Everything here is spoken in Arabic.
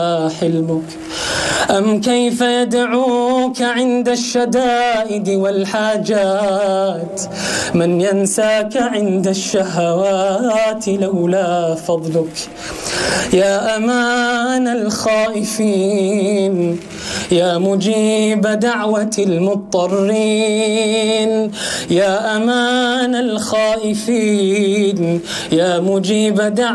حلمك أم كيف يدعوك عند الشدائد والحاجات من ينساك عند الشهوات لولا فضلك. يا أمان الخائفين يا مجيب دعوة المضطرين، يا أمان الخائفين يا مجيب دعوة